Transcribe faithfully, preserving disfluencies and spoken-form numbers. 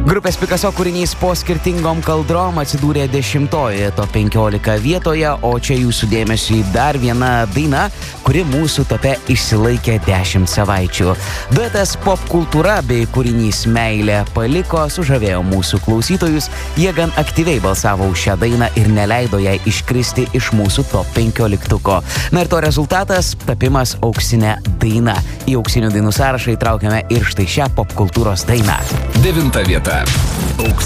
Grupės Picasso kūrinys Po skirtingom kaldrom atsidūrė dešimtojoje top penkiolika vietoje, o čia jūsų dėmesiui dar viena daina, kuri mūsų tope išsilaikė dešimt savaičių. Duetas Pop kultūra bei kūrinys Meilė paliko sužavėjo mūsų klausytojus, jie gan aktyviai balsavo už šią dainą ir neleido jai iškristi iš mūsų top penkioliktuko. Na ir to rezultatas – tapimas auksinė daina. Į auksinių dainų sąrašą įtraukiame ir štai šią pop kultūros dainą. Devinta vieta. Auks